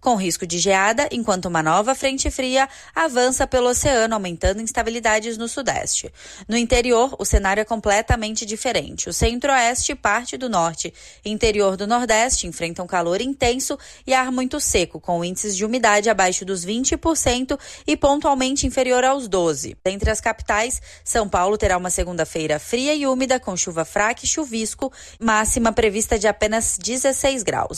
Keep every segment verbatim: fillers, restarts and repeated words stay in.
com risco de geada, enquanto uma nova frente fria avança pelo oceano, aumentando instabilidades no sudeste. No interior, o cenário é completamente diferente. O centro-oeste, parte do norte e interior do nordeste enfrentam calor intenso e ar muito seco, com índices de umidade abaixo dos vinte por cento e pontualmente inferior aos doze por cento. Entre as capitais, São Paulo terá uma segunda-feira fria e úmida, com chuva fraca e chuvisco, máxima prevista de apenas dezesseis graus.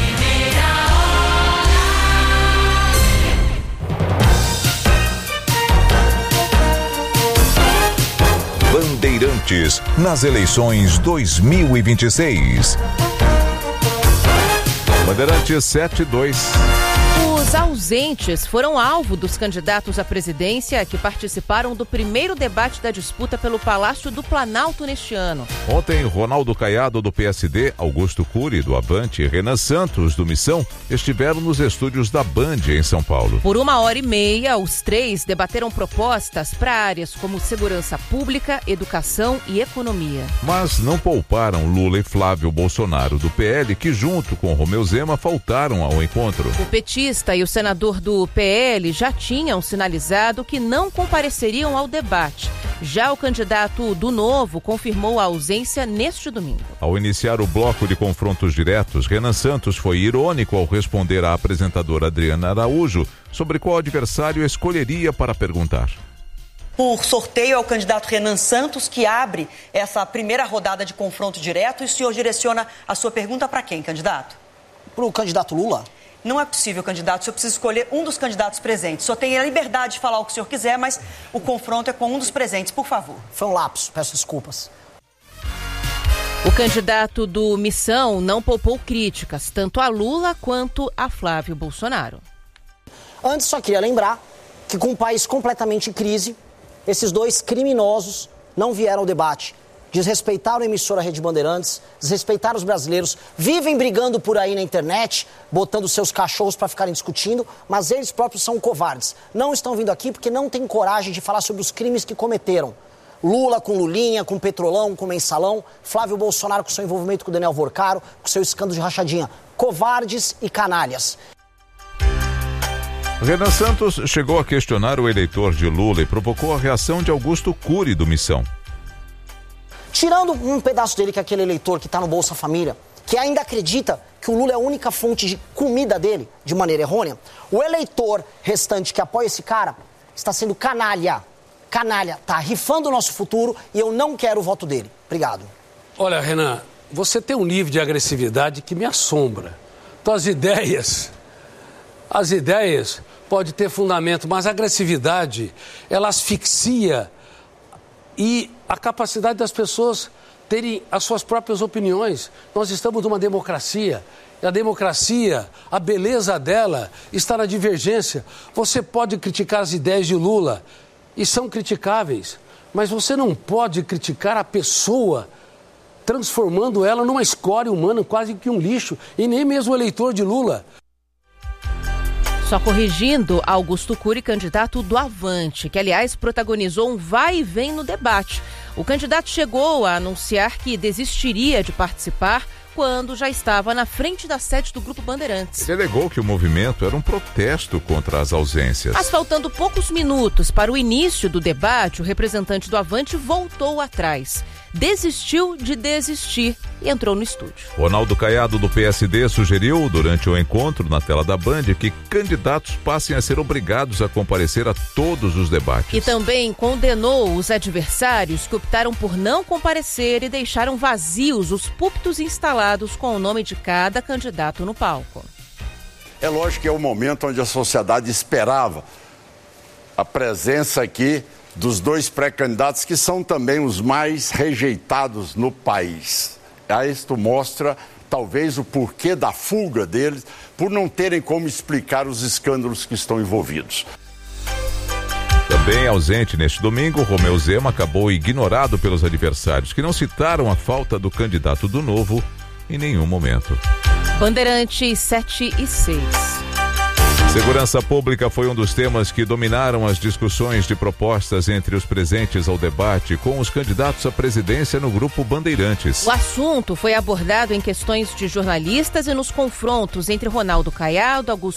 Bandeirantes nas eleições dois mil e vinte e seis. Bandeirantes sete dois. Os ausentes foram alvo dos candidatos à presidência que participaram do primeiro debate da disputa pelo Palácio do Planalto neste ano. Ontem, Ronaldo Caiado, do P S D, Augusto Cury, do Avante e Renan Santos, do Missão, estiveram nos estúdios da Band, em São Paulo. Por uma hora e meia, os três debateram propostas para áreas como segurança pública, educação e economia. Mas não pouparam Lula e Flávio Bolsonaro, do P L, que junto com Romeu Zema faltaram ao encontro. O petista e o senador do P L já tinham sinalizado que não compareceriam ao debate. Já o candidato do Novo confirmou a ausência neste domingo. Ao iniciar o bloco de confrontos diretos, Renan Santos foi irônico ao responder à apresentadora Adriana Araújo sobre qual adversário escolheria para perguntar. Por sorteio é o candidato Renan Santos que abre essa primeira rodada de confronto direto. E o senhor direciona a sua pergunta para quem, candidato? Para o candidato Lula. Não é possível, candidato. O senhor precisa escolher um dos candidatos presentes. O senhor tem a liberdade de falar o que o senhor quiser, mas o confronto é com um dos presentes, por favor. Foi um lapso, peço desculpas. O candidato do Missão não poupou críticas, tanto a Lula quanto a Flávio Bolsonaro. Antes, só queria lembrar que com um país completamente em crise, esses dois criminosos não vieram ao debate. Desrespeitaram a emissora Rede Bandeirantes, desrespeitaram os brasileiros, vivem brigando por aí na internet, botando seus cachorros para ficarem discutindo, mas eles próprios são covardes. Não estão vindo aqui porque não têm coragem de falar sobre os crimes que cometeram. Lula com Lulinha, com Petrolão, com Mensalão, Flávio Bolsonaro com seu envolvimento com o Daniel Vorcaro, com seu escândalo de rachadinha. Covardes e canalhas. Renan Santos chegou a questionar o eleitor de Lula e provocou a reação de Augusto Cury, do Missão. Tirando um pedaço dele, que é aquele eleitor que está no Bolsa Família, que ainda acredita que o Lula é a única fonte de comida dele, de maneira errônea, o eleitor restante que apoia esse cara está sendo canalha. Canalha, está rifando o nosso futuro e eu não quero o voto dele. Obrigado. Olha, Renan, você tem um nível de agressividade que me assombra. Tuas ideias, as ideias podem ter fundamento, mas a agressividade, ela asfixia e a capacidade das pessoas terem as suas próprias opiniões. Nós estamos numa democracia. E a democracia, a beleza dela está na divergência. Você pode criticar as ideias de Lula, e são criticáveis, mas você não pode criticar a pessoa, transformando ela numa escória humana, quase que um lixo, e nem mesmo o eleitor de Lula. Só corrigindo, Augusto Cury, candidato do Avante, que, aliás, protagonizou um vai e vem no debate. O candidato chegou a anunciar que desistiria de participar quando já estava na frente da sede do Grupo Bandeirantes. Ele alegou que o movimento era um protesto contra as ausências. Mas faltando poucos minutos para o início do debate, o representante do Avante voltou atrás. Desistiu de desistir e entrou no estúdio. Ronaldo Caiado, do P S D, sugeriu, durante o encontro na tela da Band, que candidatos passem a ser obrigados a comparecer a todos os debates. E também condenou os adversários que optaram por não comparecer e deixaram vazios os púlpitos instalados com o nome de cada candidato no palco. É lógico que é o momento onde a sociedade esperava a presença aqui dos dois pré-candidatos que são também os mais rejeitados no país. Isto mostra, talvez, o porquê da fuga deles, por não terem como explicar os escândalos que estão envolvidos. Também ausente neste domingo, Romeu Zema acabou ignorado pelos adversários, que não citaram a falta do candidato do Novo em nenhum momento. Bandeirantes sete e seis. Segurança pública foi um dos temas que dominaram as discussões de propostas entre os presentes ao debate com os candidatos à presidência no Grupo Bandeirantes. O assunto foi abordado em questões de jornalistas e nos confrontos entre Ronaldo Caiado, Augusto